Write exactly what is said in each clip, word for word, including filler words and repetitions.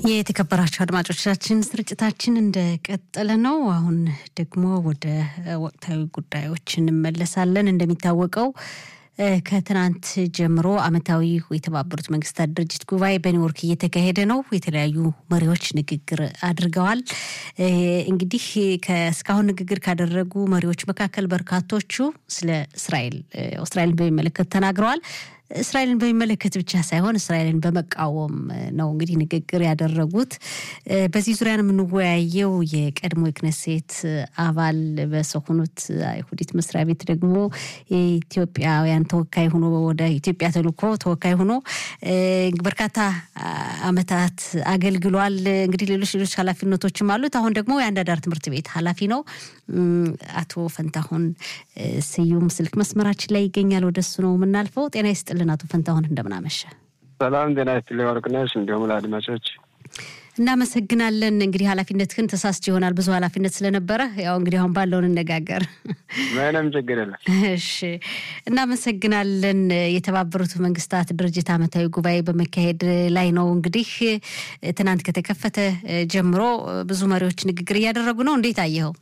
የተከበራችሁ አድማጮቻችን ስርጭታችን እንደቀጠለ ነው። አሁን ደግሞ ወደ ወቅታዊ ጉዳዮች እንመለሳለን። እንደሚታወቀው ከትናንት ጀምሮ አመታዊ የተባበሩት መንግስታት ድርጅት ጉባኤ በኒውዮርክ እየተካሄደ ነው። የተለያዩ መሪዎች ንግግር አድርገዋል። እንግዲህ ከስካሁን ንግግር ካደረጉ መሪዎች መካከል በርካቶቹ ስለ እስራኤል እስራኤልን በሚመለከት ተናግረዋል። እስራኤልን በሚመለከት ብቻ ሳይሆን እስራኤልን በመቃወም ነው እንግዲህ ንግግር ያደረጉት። በዚህ ዙሪያ የምንወያየው የቀድሞ የክኔሴት አባል በሰሆኑት አይሁዲት መስሪያ ቤት ደግሞ ኢትዮጵያውያን ተወካይ ሆኖ ወደ ኢትዮጵያ ተልኮ ተወካይ ሆኖ በርካታ አመታት አገልግሏል። እንግዲህ ሌሎች ሌሎች ኃላፊነቶችም አሉት። አሁን ደግሞ የአንዳዳር ትምህርት ቤት ኃላፊ ነው። አቶ ፈንታሁን ስዩም ስልክ መስመራችን ላይ ይገኛል። ወደሱ ነው የምናልፈው። ጤና ይስጥልን አቶ ፈንታሁን፣ እንደምን አመሸ? ሰላም ጤና ይስጥልኝ ወርቅነሽ፣ እንደምን ለአድማጮች እናመሰግናለን። እንግዲህ ኃላፊነትህን ተሳስቼ ይሆናል ብዙ ኃላፊነት ስለነበረ ያው እንግዲህ አሁን ባለውን እንነጋገር። ምንም ችግር የለም። እሺ፣ እናመሰግናለን። የተባበሩት መንግስታት ድርጅት አመታዊ ጉባኤ በመካሄድ ላይ ነው። እንግዲህ ትናንት ከተከፈተ ጀምሮ ብዙ መሪዎች ንግግር እያደረጉ ነው። እንዴት አየኸው?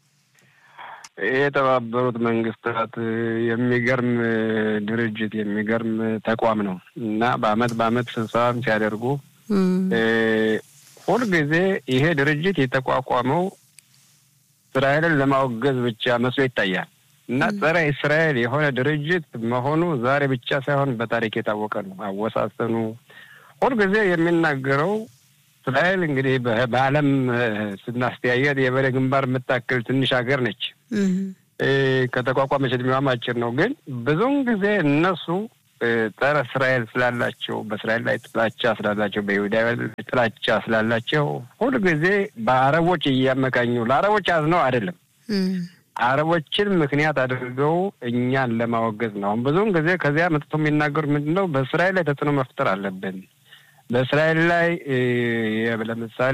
የተባበሩት መንግስታት የሚገርም ድርጅት የሚገርም ተቋም ነው እና በአመት በአመት ስብሰባም ሲያደርጉ ሁል ጊዜ ይሄ ድርጅት የተቋቋመው እስራኤልን ለማውገዝ ብቻ መስሎ ይታያል እና ጸረ እስራኤል የሆነ ድርጅት መሆኑ ዛሬ ብቻ ሳይሆን በታሪክ የታወቀ ነው። አወሳሰኑ ሁል ጊዜ የሚናገረው እስራኤል እንግዲህ በዓለም ስናስተያየት የበሬ ግንባር የምታክል ትንሽ ሀገር ነች። ከተቋቋመች እድሜዋም አጭር ነው። ግን ብዙውን ጊዜ እነሱ ጸረ እስራኤል ስላላቸው፣ በእስራኤል ላይ ጥላቻ ስላላቸው፣ በይሁዳውያን ላይ ጥላቻ ስላላቸው ሁሉ ጊዜ በአረቦች እያመካኙ ለአረቦች አዝነው አይደለም፣ አረቦችን ምክንያት አድርገው እኛን ለማወገዝ ነው። አሁን ብዙውን ጊዜ ከዚያ መጥቶ የሚናገሩት ምንድነው? በእስራኤል ላይ ተጽዕኖ መፍጠር አለብን፣ በእስራኤል ላይ ለምሳሌ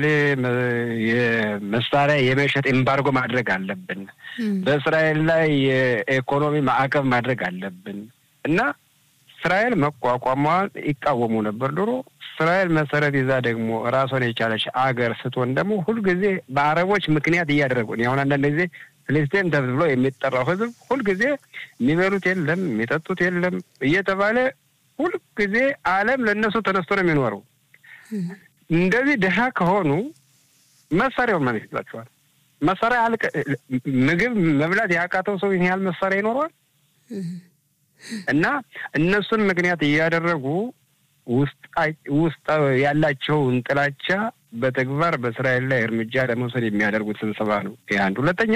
የመሳሪያ የመሸጥ ኤምባርጎ ማድረግ አለብን፣ በእስራኤል ላይ የኢኮኖሚ ማዕቀብ ማድረግ አለብን እና እስራኤል መቋቋሟን ይቃወሙ ነበር ድሮ። እስራኤል መሰረት ይዛ ደግሞ ራሷን የቻለች አገር ስትሆን ደግሞ ሁልጊዜ በአረቦች ምክንያት እያደረጉ ነው። አሁን አንዳንድ ጊዜ ፍልስጤም ተብሎ የሚጠራው ህዝብ ሁልጊዜ የሚበሉት የለም የሚጠጡት የለም እየተባለ ሁልጊዜ ዓለም ለነሱ ተነስቶ ነው የሚኖረው። እንደዚህ ድሃ ከሆኑ መሳሪያው ማን ይሰጣቸዋል? መሳሪያ አልቀ ምግብ መብላት ያቃተው ሰው ይሄን ያህል መሳሪያ ይኖረዋል? እና እነሱን ምክንያት እያደረጉ ውስጥ ውስጥ ያላቸውን ጥላቻ በተግባር በእስራኤል ላይ እርምጃ ለመውሰድ የሚያደርጉት ስብሰባ ነው። አንድ ሁለተኛ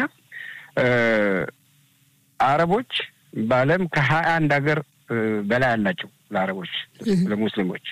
አረቦች በዓለም ከሀያ አንድ ሀገር በላይ አላቸው። ለአረቦች ለሙስሊሞች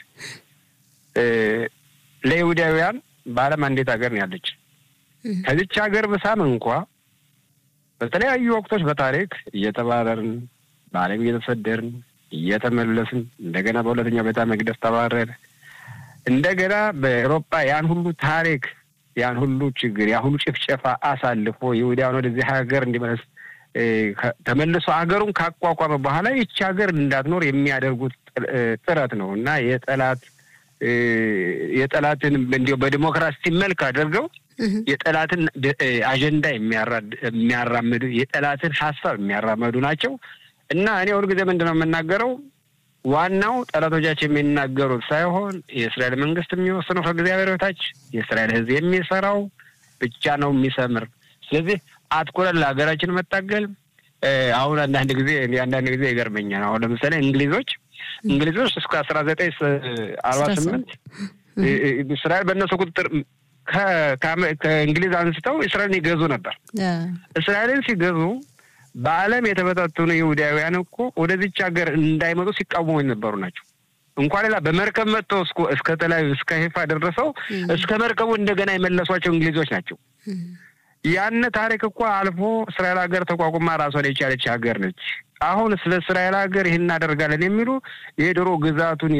ለይሁዳውያን በዓለም አንዲት ሀገር ነው ያለች። ከዚች ሀገር በሳም እንኳን በተለያዩ ወቅቶች በታሪክ እየተባረርን በዓለም እየተሰደርን እየተመለስን እንደገና በሁለተኛው ቤተ መቅደስ ተባረር እንደገና በአውሮፓ ያን ሁሉ ታሪክ ያን ሁሉ ችግር ያን ሁሉ ጭፍጨፋ አሳልፎ ይሁዳውያን ወደዚህ ሀገር እንዲመለስ ተመልሶ ሀገሩን ካቋቋመ በኋላ ይህች ሀገር እንዳትኖር የሚያደርጉት ጥረት ነው እና የጠላት የጠላትን እንዲሁ በዲሞክራሲ መልክ አድርገው የጠላትን አጀንዳ የሚያራምዱ የጠላትን ሐሳብ የሚያራምዱ ናቸው። እና እኔ ሁሉ ጊዜ ምንድነው የምናገረው? ዋናው ጠላቶቻችን የሚናገሩት ሳይሆን የእስራኤል መንግስት የሚወስነው ከእግዚአብሔር በታች የእስራኤል ሕዝብ የሚሰራው ብቻ ነው የሚሰምር። ስለዚህ አትኩረን ለሀገራችን መታገል። አሁን አንዳንድ ጊዜ አንዳንድ ጊዜ ይገርመኛል። አሁን ለምሳሌ እንግሊዞች እንግሊዞች እስከ አስራ ዘጠኝ አርባ ስምንት እስራኤል በእነሱ ቁጥጥር ከእንግሊዝ አንስተው እስራኤልን ይገዙ ነበር። እስራኤልን ሲገዙ በዓለም የተበታተኑ ይሁዳውያን እኮ ወደዚች ሀገር እንዳይመጡ ሲቃወሙ የነበሩ ናቸው። እንኳን ሌላ በመርከብ መጥተው እስከ ተላይ እስከ ሄፋ ደረሰው እስከ መርከቡ እንደገና የመለሷቸው እንግሊዞች ናቸው። ያን ታሪክ እኮ አልፎ እስራኤል ሀገር ተቋቁማ ራሷን የቻለች ሀገር ነች። አሁን ስለ እስራኤል ሀገር ይሄን እናደርጋለን የሚሉ የድሮ ግዛቱን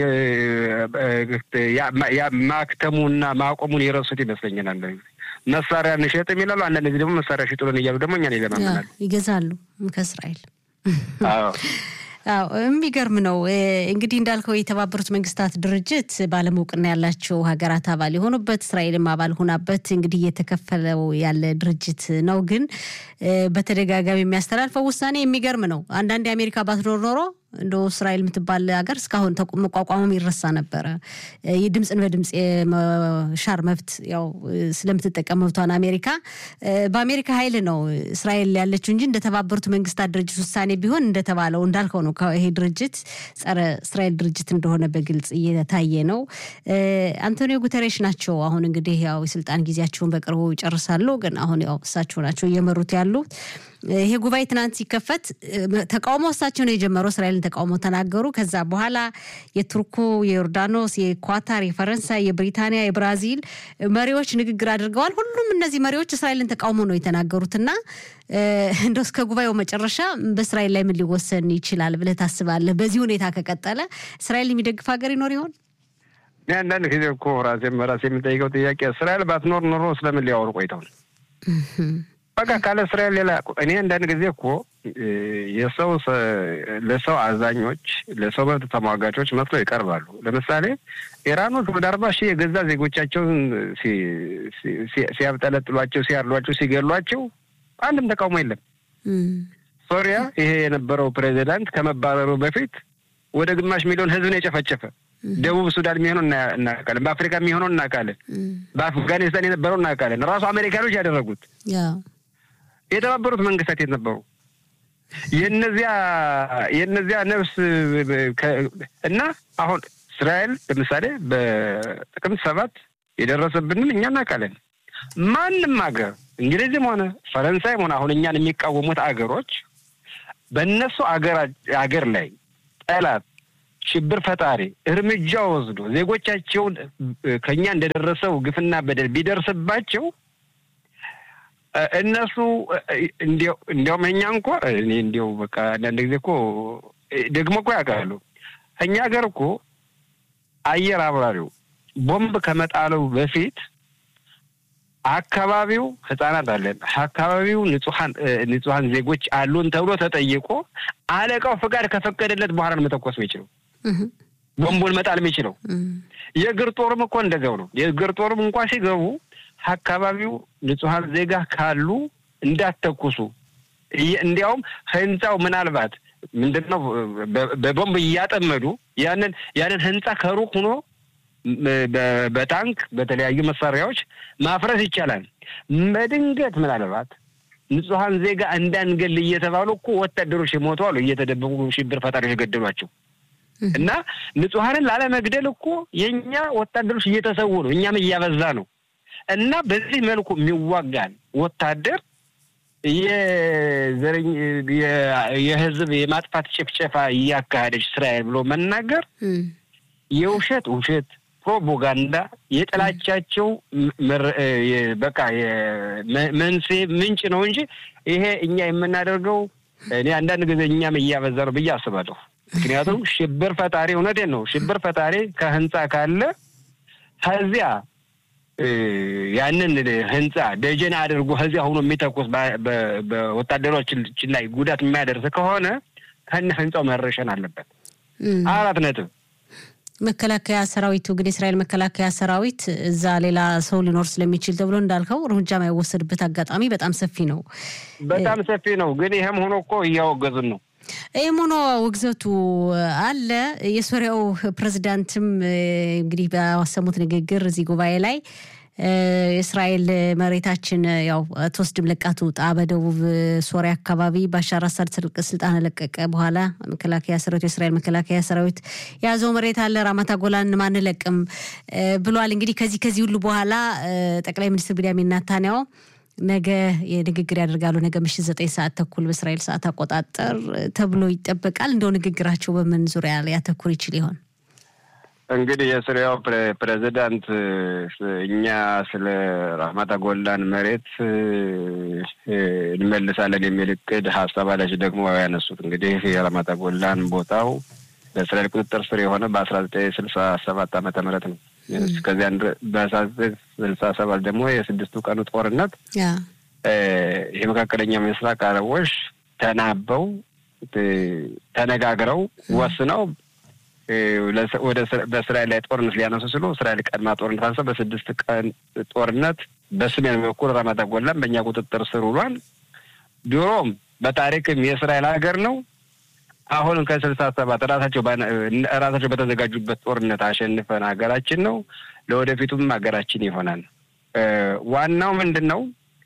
ማክተሙና ማቆሙን የረሱት ይመስለኛል። አንዳንድ መሳሪያ እንሸጥ የሚላሉ አንዳንድ ደግሞ መሳሪያ ሽጡልን እያሉ ደግሞ እኛን ይለማመናሉ፣ ይገዛሉ ከእስራኤል። አዎ አዎ የሚገርም ነው እንግዲህ እንዳልከው የተባበሩት መንግስታት ድርጅት ባለሙቅና ያላቸው ሀገራት አባል የሆኑበት እስራኤልም አባል ሆናበት እንግዲህ የተከፈለው ያለ ድርጅት ነው ግን በተደጋጋሚ የሚያስተላልፈው ውሳኔ የሚገርም ነው አንዳንድ የአሜሪካ ባትኖር ኖሮ እንደው እስራኤል የምትባል ሀገር እስካሁን ተቋቋመም ይረሳ ነበር የድምጽን በድምጽ ሻር መብት ያው ስለምትጠቀም መብቷን አሜሪካ በአሜሪካ ኃይል ነው እስራኤል ያለችው እንጂ እንደተባበሩት መንግስታት ድርጅት ውሳኔ ቢሆን እንደተባለው እንዳልከው ነው ይሄ ድርጅት ጸረ እስራኤል ድርጅት እንደሆነ በግልጽ እየታየ ነው አንቶኒዮ ጉተሬሽ ናቸው አሁን እንግዲህ ያው የስልጣን ጊዜያቸውን በቅርቡ ይጨርሳሉ ግን አሁን ያው እሳቸው ናቸው እየመሩት ያሉት ይሄ ጉባኤ ትናንት ሲከፈት ተቃውሞ እሳቸው ነው የጀመረው እስራኤልን ተቃውሞ ተናገሩ ከዛ በኋላ የቱርኩ የዮርዳኖስ የኳታር የፈረንሳይ የብሪታንያ የብራዚል መሪዎች ንግግር አድርገዋል ሁሉም እነዚህ መሪዎች እስራኤልን ተቃውሞ ነው የተናገሩትና እንደው እስከ ጉባኤው መጨረሻ በእስራኤል ላይ ምን ሊወሰን ይችላል ብለህ ታስባለህ በዚህ ሁኔታ ከቀጠለ እስራኤል የሚደግፍ ሀገር ይኖር ይሆን ያንዳንድ ጊዜ እኮ ራሴ መራሴ የምጠይቀው ጥያቄ እስራኤል ባትኖር ኖሮ ስለምን ሊያወሩ ቆይተው በቃ ካለ እስራኤል ሌላ እኔ አንዳንድ ጊዜ እኮ የሰው ለሰው አዛኞች ለሰው መብት ተሟጋቾች መስለው ይቀርባሉ ለምሳሌ ኢራኖች ወደ አርባ ሺህ የገዛ ዜጎቻቸውን ሲያብጠለጥሏቸው ሲያርሏቸው ሲገሏቸው አንድም ተቃውሞ የለም ሶሪያ ይሄ የነበረው ፕሬዚዳንት ከመባረሩ በፊት ወደ ግማሽ ሚሊዮን ህዝብ ነው የጨፈጨፈ ደቡብ ሱዳን የሚሆነው እናውቃለን በአፍሪካ የሚሆነው እናውቃለን በአፍጋኒስታን የነበረው እናውቃለን ራሱ አሜሪካኖች ያደረጉት ያ የተባበሩት መንግስታት የነበሩ የነዚያ የነዚያ ነፍስ እና አሁን እስራኤል ለምሳሌ በጥቅምት ሰባት የደረሰብንን እኛ እናውቃለን ማንም ሀገር እንግሊዝም ሆነ ፈረንሳይም ሆነ አሁን እኛን የሚቃወሙት አገሮች በእነሱ አገር አገር ላይ ጠላት ሽብር ፈጣሪ እርምጃ ወስዶ ዜጎቻቸውን ከኛ እንደደረሰው ግፍና በደል ቢደርስባቸው እነሱ እንዲያው እንዲያው መኛ እንኳን እኔ እንዲያው በቃ አንዳንድ ጊዜ እኮ ደግሞ እኮ ያውቃሉ እኛ ሀገር እኮ አየር አብራሪው ቦምብ ከመጣለው በፊት አካባቢው ህፃናት አለን አካባቢው ንጹሃን ንጹሃን ዜጎች አሉን ተብሎ ተጠይቆ አለቃው ፍቃድ ከፈቀደለት በኋላ ነው መተኮስ የሚችለው ቦምቡን መጣል የሚችለው የእግር ጦርም እኮ እንደዛው ነው የእግር ጦርም እንኳን ሲገቡ አካባቢው ንጹሃን ዜጋ ካሉ እንዳትተኩሱ እንዲያውም ህንጻው ምናልባት ምንድነው በቦምብ ያጠመዱ ያንን ያንን ህንጻ ከሩቅ ሆኖ በታንክ በተለያዩ መሳሪያዎች ማፍረስ ይቻላል በድንገት ምናልባት ንጹሃን ዜጋ እንዳንገል እየተባሉ እኮ ወታደሮች ሞተዋል እየተደበቁ ሽብር ፈጣሪዎች ገደሏቸው እና ንጹሃንን ላለመግደል እኮ የኛ ወታደሮች እየተሰው ነው እኛም እያበዛ ነው እና በዚህ መልኩ የሚዋጋን ወታደር የዘረኝ የህዝብ የማጥፋት ጭፍጨፋ ያካሄደች እስራኤል ብሎ መናገር የውሸት ውሸት ፕሮፓጋንዳ የጥላቻቸው በቃ የመንሴ ምንጭ ነው እንጂ ይሄ እኛ የምናደርገው እኔ አንዳንድ ጊዜ እኛም እያበዛ ነው ብዬ አስባለሁ ምክንያቱም ሽብር ፈጣሪ እውነቴን ነው ሽብር ፈጣሪ ከህንጻ ካለ ከዚያ ያንን ህንጻ ደጀን አድርጎ ከዚያ ሆኖ የሚተኮስ በወታደሮች ላይ ጉዳት የሚያደርስ ከሆነ ከነ ህንጻው መረሸን አለበት አራት ነጥብ መከላከያ ሰራዊቱ ግን እስራኤል መከላከያ ሰራዊት እዛ ሌላ ሰው ሊኖር ስለሚችል ተብሎ እንዳልከው እርምጃ ማይወሰድበት አጋጣሚ በጣም ሰፊ ነው በጣም ሰፊ ነው ግን ይሄም ሆኖ እኮ ያወገዙን ነው ይሄም ሆኖ ወግዘቱ አለ የሶሪያው ፕሬዝዳንትም እንግዲህ ባሰሙት ንግግር እዚህ ጉባኤ ላይ እስራኤል መሬታችን ያው ተወስድም ለቃቱ ጣበደቡብ ሶሪያ አካባቢ ባሻር አሳድ ስልጣን ለቀቀ በኋላ መከላከያ ሰራዊት የእስራኤል መከላከያ ሰራዊት ያዘው መሬት አለ ራማታ ጎላን ማን ለቀም ብሏል እንግዲህ ከዚህ ከዚህ ሁሉ በኋላ ጠቅላይ ሚኒስትር ቢንያሚን ኔታንያሁ ነገ የንግግር ያደርጋሉ ነገ ምሽት ዘጠኝ ሰዓት ተኩል በእስራኤል ሰዓት አቆጣጠር ተብሎ ይጠበቃል እንደው ንግግራቸው በምን ዙሪያ ላይ ያተኩር ይችላል ይሆን እንግዲህ የሶሪያው ፕሬዝዳንት እኛ ስለ ራማታ ጎላን መሬት እንመልሳለን የሚል እቅድ ሐሳብ አላቸው ደግሞ ያነሱት እንግዲህ የራማታ ጎላን ቦታው በእስራኤል ቁጥጥር ስር የሆነ በ1967 ዓመተ ምህረት ነው እስከዚያ በ1967 ደግሞ የስድስቱ ቀኑ ጦርነት ያ የመካከለኛ ምስራቅ አረቦች ተናበው ተነጋግረው ወስነው ወደ በእስራኤል ላይ ጦርነት ሊያነሱ ሲሉ እስራኤል ቀድማ ጦርነት አንሳ በስድስት ቀን ጦርነት በሰሜን በኩል ረማት ጎላን በእኛ ቁጥጥር ስር ውሏል። ድሮም በታሪክም የእስራኤል ሀገር ነው። አሁን ከስልሳ ሰባት ራሳቸው ራሳቸው በተዘጋጁበት ጦርነት አሸንፈን ሀገራችን ነው። ለወደፊቱም ሀገራችን ይሆናል። ዋናው ምንድነው?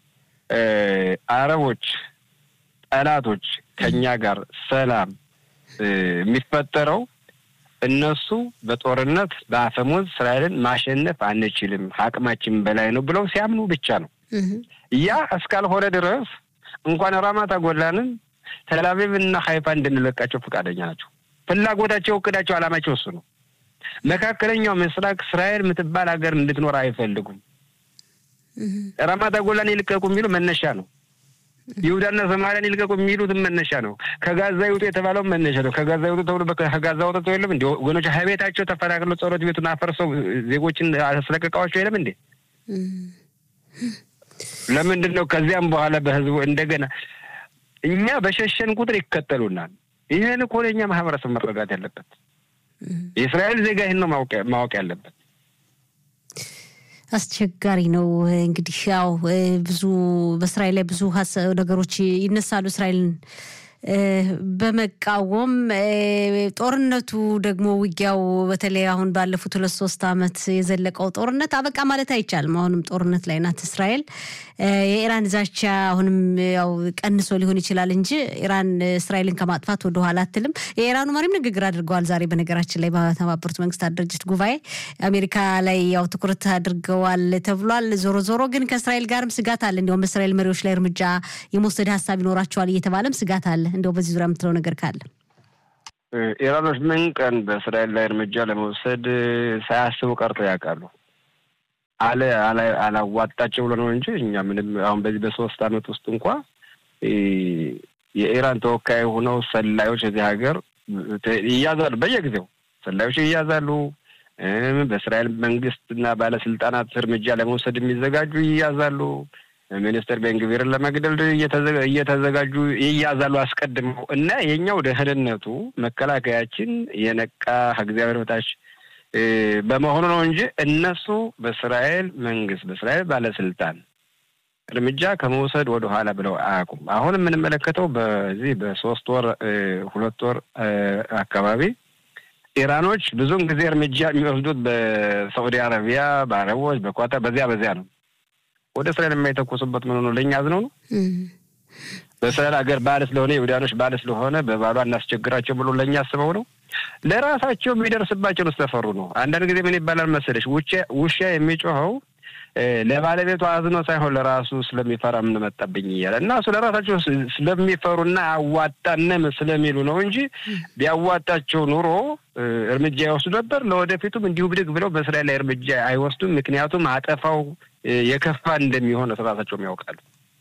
አረቦች ጠላቶች ከኛ ጋር ሰላም የሚፈጠረው እነሱ በጦርነት በአፈሙዝ እስራኤልን ማሸነፍ አንችልም፣ አቅማችን በላይ ነው ብለው ሲያምኑ ብቻ ነው። ያ እስካልሆነ ድረስ እንኳን ራማት ጎላንን ተላቪቭ እና ሃይፋ እንድንለቃቸው ፈቃደኛ ናቸው። ፍላጎታቸው፣ እቅዳቸው፣ አላማቸው እሱ ነው። መካከለኛው ምስራቅ እስራኤል የምትባል ሀገር እንድትኖር አይፈልጉም። ራማት ጎላን ይልቀቁ የሚሉ መነሻ ነው። ይሁዳና ሰማርያን ይልቀቁ የሚሉት መነሻ ነው። ከጋዛ ይውጡ የተባለው መነሻ ነው። ከጋዛ ይውጡ ተብሎ ከጋዛ ወጥቶ የለም እንዴ ወገኖች ሀቤታቸው ተፈናቅለው ጸሎት ቤቱን አፈርሰው ዜጎችን አስለቀቃቸው የለም እንዴ? ለምንድን ነው ከዚያም በኋላ በህዝቡ እንደገና እኛ በሸሸን ቁጥር ይከተሉናል? ይሄን እኮ ለኛ ማህበረሰብ መረጋት ያለበት የእስራኤል ዜጋ ይሄን ነው ማወቅ ማወቅ ያለበት። አስቸጋሪ ነው እንግዲህ ያው ብዙ በእስራኤል ላይ ብዙ ነገሮች ይነሳሉ። እስራኤልን በመቃወም ጦርነቱ ደግሞ ውጊያው በተለይ አሁን ባለፉት ሁለት ሶስት አመት የዘለቀው ጦርነት አበቃ ማለት አይቻልም። አሁንም ጦርነት ላይ ናት እስራኤል። የኢራን ዛቻ አሁንም ያው ቀንሶ ሊሆን ይችላል እንጂ ኢራን እስራኤልን ከማጥፋት ወደ ኋላ አትልም። የኢራኑ መሪም ንግግር አድርገዋል ዛሬ በነገራችን ላይ በተባበሩት መንግስታት ድርጅት ጉባኤ አሜሪካ ላይ ያው ትኩረት አድርገዋል ተብሏል። ዞሮ ዞሮ ግን ከእስራኤል ጋርም ስጋት አለ። እንደውም በእስራኤል መሪዎች ላይ እርምጃ የመውሰድ ሐሳብ ይኖራቸዋል እየተባለም ስጋት አለ። እንደው በዚህ ዙሪያ የምትለው ነገር ካለ? ኢራኖች ምን ቀን በእስራኤል ላይ እርምጃ ለመውሰድ ሳያስቡ ቀርተው ያውቃሉ? አለ አለ አላዋጣቸው ብሎ ነው እንጂ እኛ ምንም አሁን በዚህ በሶስት አመት ውስጥ እንኳን የኢራን ተወካይ ሆነው ሰላዮች እዚህ ሀገር ይያዛሉ። በየጊዜው ሰላዮች ይያዛሉ። በእስራኤል መንግስትና ባለስልጣናት እርምጃ ለመውሰድ የሚዘጋጁ ይያዛሉ። ሚኒስተር ቤንግቪርን ለመግደል እየተዘጋጁ ይያዛሉ አስቀድመው እና የኛው ደህንነቱ መከላከያችን የነቃ እግዚአብሔር ወታች በመሆኑ ነው እንጂ እነሱ በእስራኤል መንግስት በእስራኤል ባለስልጣን እርምጃ ከመውሰድ ወደ ኋላ ብለው አያውቁም። አሁን የምንመለከተው በዚህ በሶስት ወር ሁለት ወር አካባቢ ኢራኖች ብዙውን ጊዜ እርምጃ የሚወስዱት በሳዑዲ አረቢያ፣ በአረቦች፣ በኳታር በዚያ በዚያ ነው። ወደ እስራኤል የማይተኩሱበት ምን ነው? ለኛ አዝነው ነው። በእስራኤል ሀገር ባለ ስለሆነ ይሁዳኖች ባለ ስለሆነ በባሏ እናስቸግራቸው ብሎ ለኛ አስበው ነው። ለራሳቸው የሚደርስባቸው ተፈሩ ነው። አንዳንድ ጊዜ ምን ይባላል መሰለሽ? ውሻ ውሻ የሚጮኸው ለባለቤቱ አዝኖ ሳይሆን ለራሱ ስለሚፈራ ምን መጣብኝ ይላል። እና እሱ ለራሳቸው ስለሚፈሩና አዋጣንም ስለሚሉ ነው እንጂ ቢያዋጣቸው ኑሮ እርምጃ ይወስዱ ነበር። ለወደፊቱም እንዲሁ ብድግ ብለው በእስራኤል ላይ እርምጃ አይወስዱም። ምክንያቱም አጠፋው የከፋ እንደሚሆን ተራሳቸው ያውቃሉ።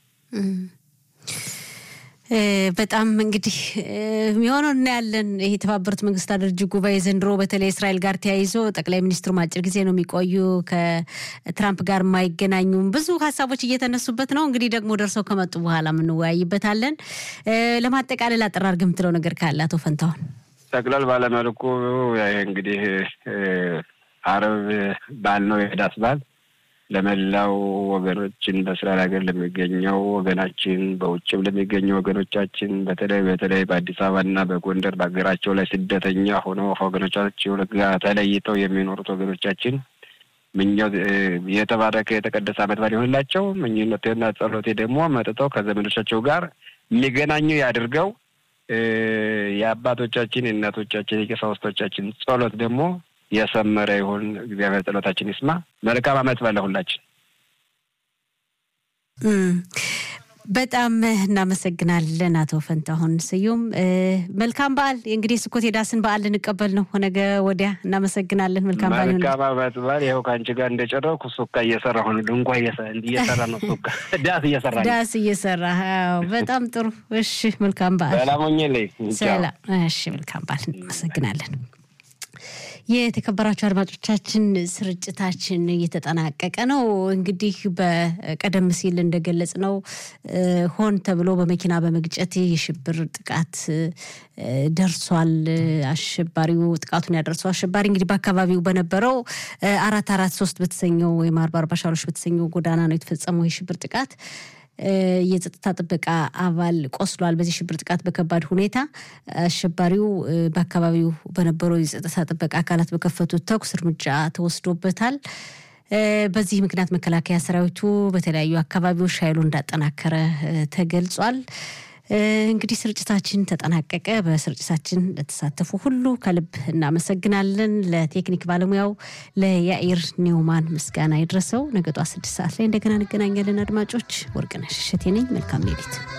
በጣም እንግዲህ የሚሆነው እና ያለን ይሄ ተባበሩት መንግስታት ድርጅት ጉባኤ ዘንድሮ በተለይ እስራኤል ጋር ተያይዞ ጠቅላይ ሚኒስትሩ ማጭር ጊዜ ነው የሚቆዩ ከትራምፕ ጋር ማይገናኙም ብዙ ሀሳቦች እየተነሱበት ነው። እንግዲህ ደግሞ ደርሰው ከመጡ በኋላ ምን ወያይበታለን። ለማጠቃለል አጠራር ግምትለው ነገር ካለ አቶ ፈንታውን? ጠቅላላ ባለመልኩ እንግዲህ አረብ ባል ነው የዳስ ባል ለመላው ወገኖችን በእስራኤል ሀገር ለሚገኘው ወገናችን በውጭም ለሚገኘው ወገኖቻችን በተለይ በተለይ በአዲስ አበባና በጎንደር በአገራቸው ላይ ስደተኛ ሆነው ወገኖቻቸው ጋር ተለይተው የሚኖሩት ወገኖቻችን ምኞት የተባረከ የተቀደሰ ዓመት በዓል ይሁንላቸው። ምኞቴና ጸሎቴ ደግሞ መጥተው ከዘመዶቻቸው ጋር የሚገናኙ ያድርገው። የአባቶቻችን የእናቶቻችን የቀሳውስቶቻችን ጸሎት ደግሞ የሰመረ ይሁን። እግዚአብሔር ጸሎታችን ይስማ። መልካም ዓመት በዓል ለሁላችን። በጣም እናመሰግናለን አቶ ፈንታሁን ስዩም። መልካም በዓል። እንግዲህ ስኮት የዳስን በዓል ልንቀበል ነው ነገ ወዲያ። እናመሰግናለን። መልካም በዓል። መልካም ዓመት በዓል። ይኸው ካንቺ ጋር እንደጨረኩ ሱካ እየሰራሁ ነው። ድንኳ እየሰራ ነው። ሱካ ዳስ እየሰራ ነው። ዳስ እየሰራ አዎ፣ በጣም ጥሩ። እሺ፣ መልካም በዓል። ሰላም ሆኜልኝ። ሰላም። እሺ፣ መልካም በዓል። እናመሰግናለን። የተከበራችሁ አድማጮቻችን ስርጭታችን እየተጠናቀቀ ነው። እንግዲህ በቀደም ሲል እንደገለጽ ነው ሆን ተብሎ በመኪና በመግጨት የሽብር ጥቃት ደርሷል። አሸባሪው ጥቃቱን ያደረሰው አሸባሪ እንግዲህ በአካባቢው በነበረው አራት አራት ሶስት በተሰኘው ወይም አርባ አርባ ሻሎች በተሰኘው ጎዳና ነው የተፈጸመው የሽብር ጥቃት። የጸጥታ ጥበቃ አባል ቆስሏል። በዚህ ሽብር ጥቃት በከባድ ሁኔታ አሸባሪው በአካባቢው በነበረው የጸጥታ ጥበቃ አካላት በከፈቱት ተኩስ እርምጃ ተወስዶበታል። በዚህ ምክንያት መከላከያ ሰራዊቱ በተለያዩ አካባቢዎች ኃይሉን እንዳጠናከረ ተገልጿል። እንግዲህ ስርጭታችን ተጠናቀቀ። በስርጭታችን ለተሳተፉ ሁሉ ከልብ እናመሰግናለን። ለቴክኒክ ባለሙያው ለያኢር ኒውማን ምስጋና ይድረሰው። ነገ ጧት ስድስት ሰዓት ላይ እንደገና እንገናኛለን። አድማጮች ወርቅነሽ እሸቴ ነኝ። መልካም ሌሊት።